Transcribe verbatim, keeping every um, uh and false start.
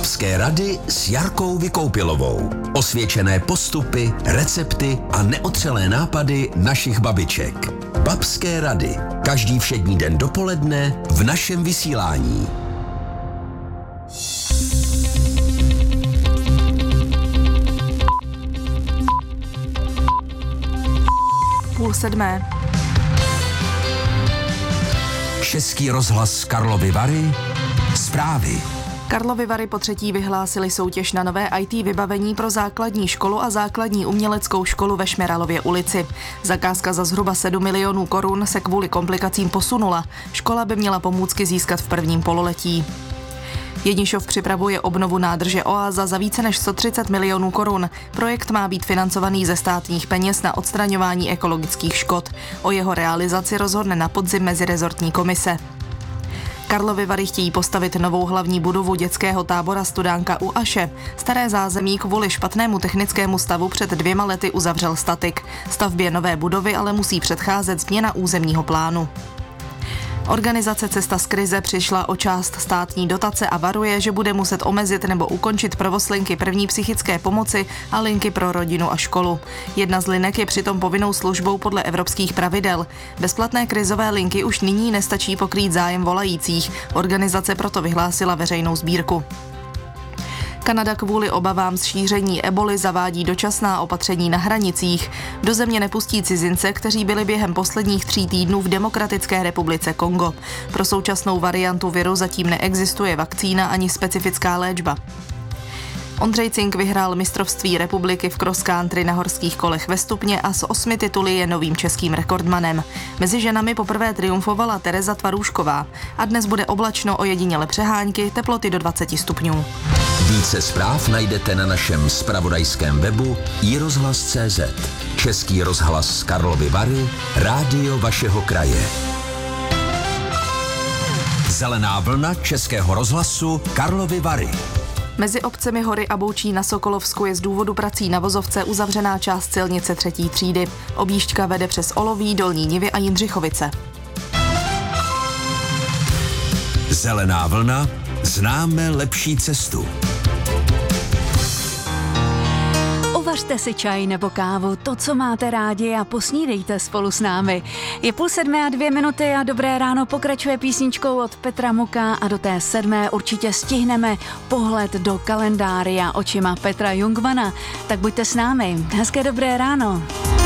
Babské rady s Jarkou Vykoupilovou. Osvědčené postupy, recepty a neotřelé nápady našich babiček. Babské rady. Každý všední den dopoledne v našem vysílání. Půl sedmé. Český rozhlas Karlovy Vary. Zprávy. Karlovy Vary po třetí vyhlásili soutěž na nové í té vybavení pro základní školu a základní uměleckou školu ve Šmeralově ulici. Zakázka za zhruba sedm milionů korun se kvůli komplikacím posunula. Škola by měla pomůcky získat v prvním pololetí. Jednišov připravuje obnovu nádrže Oáza za více než sto třicet milionů korun. Projekt má být financovaný ze státních peněz na odstraňování ekologických škod. O jeho realizaci rozhodne na podzim mezirezortní komise. Karlovy Vary chtějí postavit novou hlavní budovu dětského tábora Studánka u Aše. Staré zázemí kvůli špatnému technickému stavu před dvěma lety uzavřel Statik. Stavbě nové budovy ale musí předcházet změna územního plánu. Organizace Cesta z krize přišla o část státní dotace a varuje, že bude muset omezit nebo ukončit provoz linky první psychické pomoci a linky pro rodinu a školu. Jedna z linek je přitom povinnou službou podle evropských pravidel. Bezplatné krizové linky už nyní nestačí pokrýt zájem volajících. Organizace proto vyhlásila veřejnou sbírku. Kanada kvůli obavám z šíření eboly zavádí dočasná opatření na hranicích. Do země nepustí cizince, kteří byli během posledních tří týdnů v Demokratické republice Kongo. Pro současnou variantu viru zatím neexistuje vakcína ani specifická léčba. Ondřej Cink vyhrál mistrovství republiky v cross country na horských kolech ve Stupně a s osmi tituly je novým českým rekordmanem. Mezi ženami poprvé triumfovala Tereza Tvarůšková a dnes bude oblačno, ojediněle přehánky, teploty do dvacet stupňů. Více zpráv najdete na našem zpravodajském webu i rozhlas tečka cé zet. Český rozhlas Karlovy Vary, rádio vašeho kraje. Zelená vlna Českého rozhlasu Karlovy Vary. Mezi obcemi Hory a Boučí na Sokolovsku je z důvodu prací na vozovce uzavřená část silnice třetí třídy. Objížďka vede přes Oloví, Dolní Nivy a Jindřichovice. Zelená vlna, známe lepší cestu. Uvařte si čaj nebo kávu, to, co máte rádi, a posnídejte spolu s námi. Je půl sedmé a dvě minuty a Dobré ráno pokračuje písničkou od Petra Muka a do té sedmé určitě stihneme pohled do kalendária očima Petra Jungmana. Tak buďte s námi. Hezké dobré ráno.